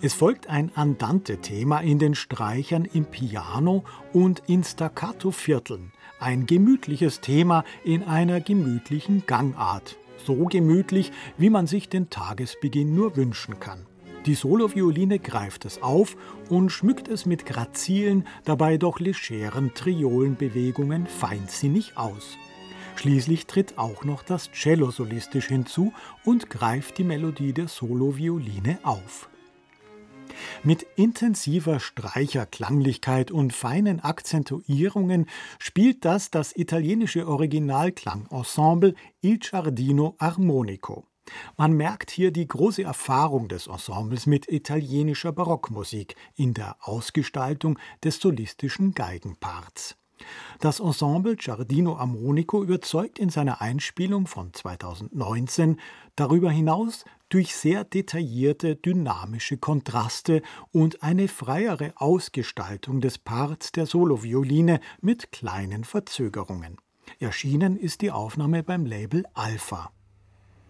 Es folgt ein Andante-Thema in den Streichern im Piano und in Staccato-Vierteln. Ein gemütliches Thema in einer gemütlichen Gangart. So gemütlich, wie man sich den Tagesbeginn nur wünschen kann. Die Solovioline greift es auf und schmückt es mit grazilen, dabei doch legeren Triolenbewegungen feinsinnig aus. Schließlich tritt auch noch das Cello solistisch hinzu und greift die Melodie der Solovioline auf. Mit intensiver Streicherklanglichkeit und feinen Akzentuierungen spielt das italienische Originalklangensemble Il Giardino Armonico. Man merkt hier die große Erfahrung des Ensembles mit italienischer Barockmusik in der Ausgestaltung des solistischen Geigenparts. Das Ensemble Giardino Armonico überzeugt in seiner Einspielung von 2019 darüber hinaus durch sehr detaillierte, dynamische Kontraste und eine freiere Ausgestaltung des Parts der Solovioline mit kleinen Verzögerungen. Erschienen ist die Aufnahme beim Label Alpha.